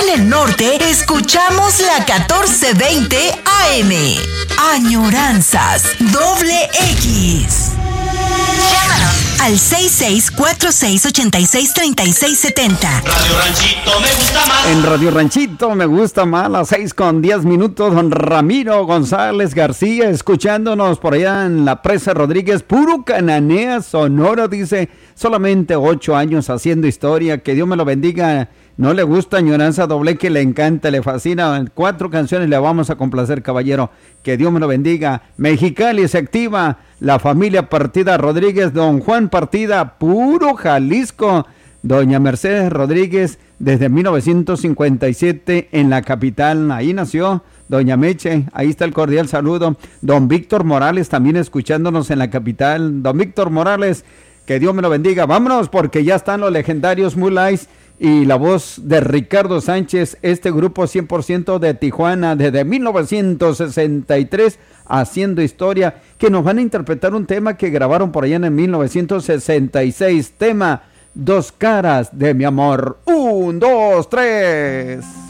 en el norte, escuchamos la 1420 AM. Añoranzas X. Llámanos al 6646863670. Radio Ranchito me gusta más. En Radio Ranchito me gusta más, las 6:10, don Ramiro González García, escuchándonos por allá en la Presa Rodríguez, puro Cananea, Sonora, dice, solamente 8 años haciendo historia, que Dios me lo bendiga. No le gusta Añoranza que le encanta, le fascina. 4 canciones le vamos a complacer, caballero. Que Dios me lo bendiga. Mexicali se activa. La familia Partida Rodríguez, don Juan Partida, puro Jalisco. Doña Mercedes Rodríguez, desde 1957 en la capital. Ahí nació doña Meche. Ahí está el cordial saludo. Don Víctor Morales también escuchándonos en la capital. Don Víctor Morales, que Dios me lo bendiga. Vámonos porque ya están los legendarios Mulais y la voz de Ricardo Sánchez, este grupo 100% de Tijuana, desde 1963, haciendo historia, que nos van a interpretar un tema que grabaron por allá en 1966, tema Dos caras de mi amor. 1, 2, 3.